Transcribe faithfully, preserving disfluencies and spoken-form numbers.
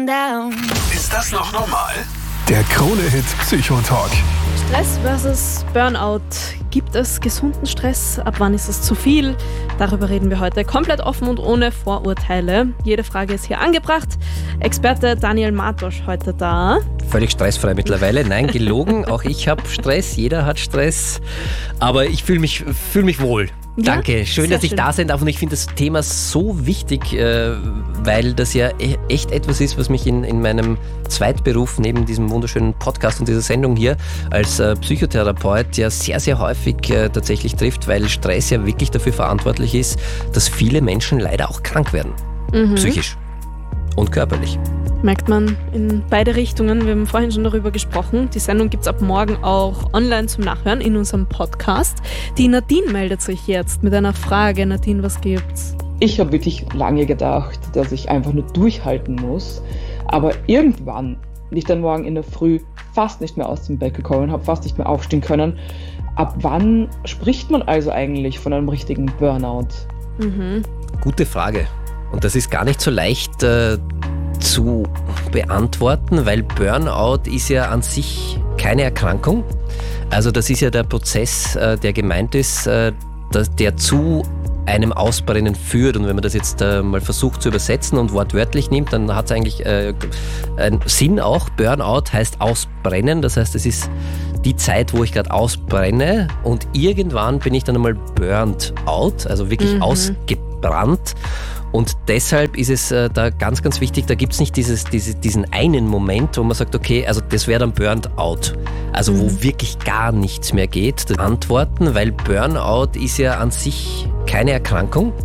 going down. Ist das noch normal? Der Krone-Hit Psychotalk. Stress versus Burnout. Gibt es gesunden Stress? Ab wann ist es zu viel? Darüber reden wir heute komplett offen und ohne Vorurteile. Jede Frage ist hier angebracht. Experte Daniel Martosch heute da. Völlig stressfrei mittlerweile. Nein, gelogen. Auch ich habe Stress. Jeder hat Stress. Aber ich fühle mich, fühl mich wohl. Ja, Danke, schön, dass ich schön. da sein darf und ich finde das Thema so wichtig, äh, weil das ja e- echt etwas ist, was mich in, in meinem Zweitberuf neben diesem wunderschönen Podcast und dieser Sendung hier als äh, Psychotherapeut ja sehr, sehr häufig äh, tatsächlich trifft, weil Stress ja wirklich dafür verantwortlich ist, dass viele Menschen leider auch krank werden, Mhm. psychisch und körperlich. Merkt man in beide Richtungen. Wir haben vorhin schon darüber gesprochen. Die Sendung gibt es ab morgen auch online zum Nachhören in unserem Podcast. Die Nadine meldet sich jetzt mit einer Frage. Nadine, was gibt's? Ich habe wirklich lange gedacht, dass ich einfach nur durchhalten muss. Aber irgendwann bin ich dann morgen in der Früh fast nicht mehr aus dem Bett gekommen, habe fast nicht mehr aufstehen können. Ab wann spricht man also eigentlich von einem richtigen Burnout? Mhm. Gute Frage. Und das ist gar nicht so leicht äh, zu beantworten, weil Burnout ist ja an sich keine Erkrankung. Also das ist ja der Prozess, äh, der gemeint ist, äh, dass der zu einem Ausbrennen führt. Und wenn man das jetzt äh, mal versucht zu übersetzen und wortwörtlich nimmt, dann hat es eigentlich äh, einen Sinn auch. Burnout heißt ausbrennen, das heißt, es ist die Zeit, wo ich gerade ausbrenne und irgendwann bin ich dann einmal burnt out, also wirklich Mhm. ausgebrannt. Und deshalb ist es äh, da ganz, ganz wichtig, da gibt es nicht dieses, diese, diesen einen Moment, wo man sagt, okay, also das wäre dann burnt out. Also Mhm. wo wirklich gar nichts mehr geht. Antworten, weil Burnout ist ja an sich keine Erkrankung.